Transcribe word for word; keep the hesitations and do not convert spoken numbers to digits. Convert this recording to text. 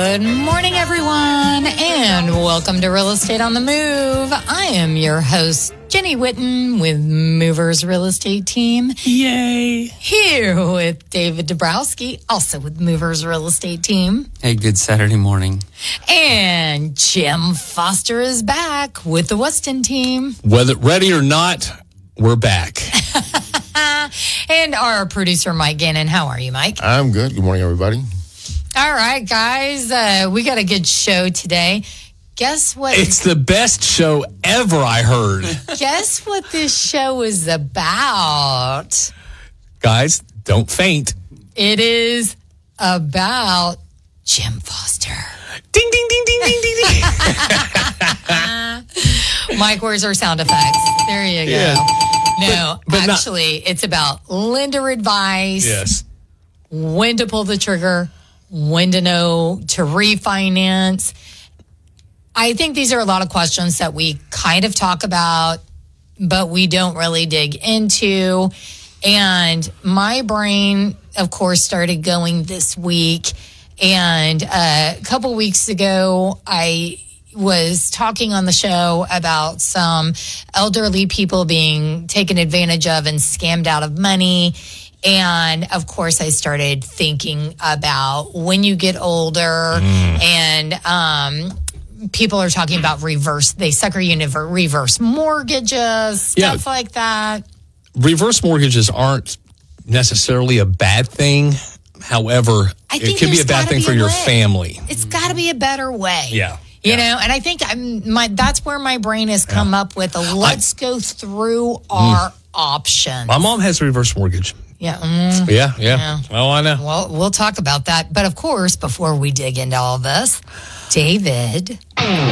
Good morning, everyone, and welcome to Real Estate on the Move. I am your host, Jenny Whitten, with Movers Real Estate Team. Yay! Here with David Dabrowski, also with Movers Real Estate Team. Hey, good Saturday morning. And Jim Foster is back with the Weston Team. Whether ready or not, we're back. And our producer, Mike Gannon. How are you, Mike? I'm good. Good morning, everybody. All right, guys. Uh, we got a good show today. Guess what? It's the best show ever, I heard. Guess what this show is about? Guys, don't faint. It is about Jim Foster. Ding, ding, ding, ding, ding, ding, ding. Mike, where's our sound effects? There you go. Yeah. No, But- but actually, it's about lender advice, Yes. when to pull the trigger, when to know to refinance. I think these are a lot of questions that we kind of talk about, but we don't really dig into. And my brain, of course, started going this week. And uh, a couple weeks ago, I was talking on the show about some elderly people being taken advantage of and scammed out of money. And of course, I started thinking about when you get older mm. and um, people are talking about reverse, they sucker you into reverse mortgages, stuff Yeah. like that. Reverse mortgages aren't necessarily a bad thing. However, I it think could be a there's bad gotta thing be for a your way. family. It's got to be a better way. Yeah. You Yeah. know, and I think I'm, my that's where my brain has come up with a let's I, go through our mm. options. My mom has a reverse mortgage. Yeah. Mm, yeah, yeah. Yeah. Oh, I know. Well, we'll talk about that. But of course, before we dig into all this, David.